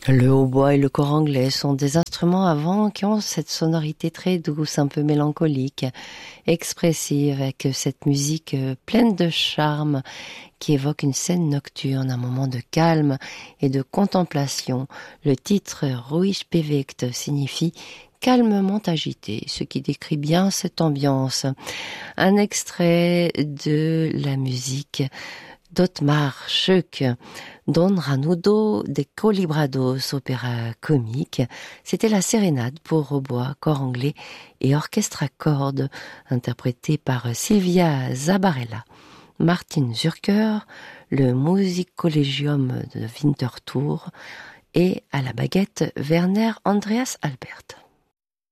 Le hautbois et le cor anglais sont des instruments à vent qui ont cette sonorité très douce, un peu mélancolique, expressive, avec cette musique pleine de charme qui évoque une scène nocturne, un moment de calme et de contemplation. Le titre Ruhig bewegt signifie calmement agité, ce qui décrit bien cette ambiance. Un extrait de la musique d'Ottmar Schoeck, Don Ranudo de Colibrados, opéra comique. C'était la sérénade pour hautbois, cor anglais et orchestre à cordes, interprété par Silvia Zabarella. Martin Zürcher, le Musikkollegium de Winterthur et à la baguette Werner Andreas Albert.